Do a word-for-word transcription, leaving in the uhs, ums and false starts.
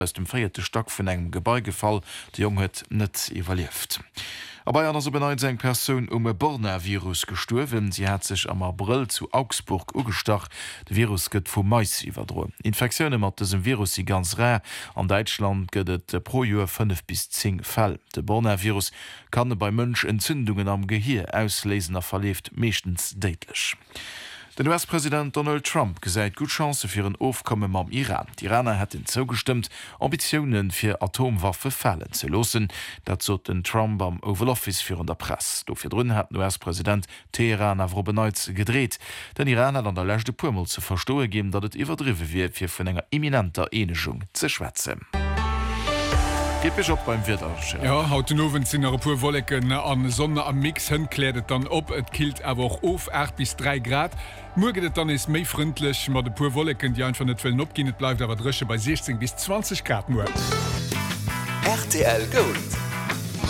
aus dem vierte Stock vun engem Gebäigefall, de Jung huet net evaluiert. Aber einer so beneit eng Person um e Borna-Virus gestorwen, sie hat sich am April zu Augsburg ugestach. De Virus gëtt vu Mais iwwerdro. Infektionune mat diesem Virus sie ganz rar. An Deutschland gëtt pro Joer fünf bis zehn Fall. De Borna-Virus kann bei Mënsch Entzündungen am Gehir auslesen, er verleeft meestens deitlich. Den U S-Präsident Donald Trump gesäit gut Chance fir een Aufkommen am Iran. Die Iraner hat ihn zugestimmt, Ambitionen fir Atomwaffe fallen ze losen. Dat zot den Trump am Oval Office fir an der Press. Dofir drnnen hat den U S-Präsident Teheran awer beneits gedreht. Den Iran hat an der lächte Pummel zu verstoe geben, dat et iwwerdriwe wie fir vun enger imminenter Enigung ze schwätzen. Op beim Wetter. Ja, haut nowen sinn er pu Wollecken an Sonne am Mix hin klädet dann op, et kilt awer auch of acht bis drei Grad. Morgenet dann is méi frindlech, mat de pu Wollecken die einfach net opginet bleif awer dresche bei sechzehn bis zwanzig Grad nur. R T L Gold.